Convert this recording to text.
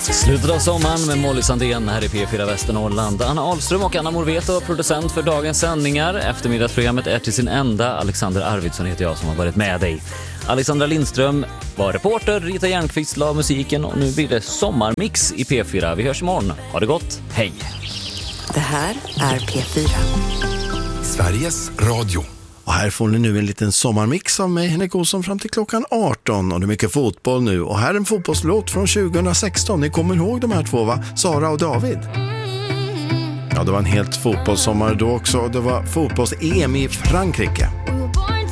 Slutet av sommaren med Molly Sandén här i P4 Västernorrland. Anna Ahlström och Anna Morveto, producent för dagens sändningar. Eftermiddagsprogrammet är till sin ända. Alexander Arvidsson heter jag som har varit med dig. Alexandra Lindström var reporter, Rita Järnqvist la musiken och nu blir det sommarmix i P4. Vi hörs imorgon. Ha det gott. Hej! Det här är P4. Sveriges Radio. Och här får ni nu en liten sommarmix av mig, Henrik Olsson, fram till klockan 18. Och det är mycket fotboll nu. Och här är en fotbollslåt från 2016. Ni kommer ihåg de här två, va? Sara och David. Ja, det var en helt fotbollssommar då också. Det var fotbolls-EM i Frankrike.